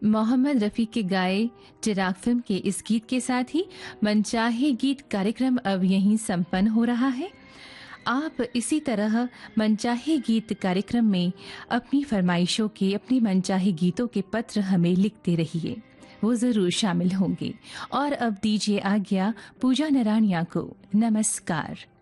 मोहम्मद रफ़ी के गाए चिराग फिल्म के इस गीत के साथ ही मनचाहे गीत कार्यक्रम अब यहीं संपन्न हो रहा है। आप इसी तरह मनचाहे गीत कार्यक्रम में अपनी फरमाइशों के, अपनी मनचाहे गीतों के पत्र हमें लिखते रहिए, वो ज़रूर शामिल होंगे। और अब दीजिए आज्ञा पूजा नरानिया को। नमस्कार।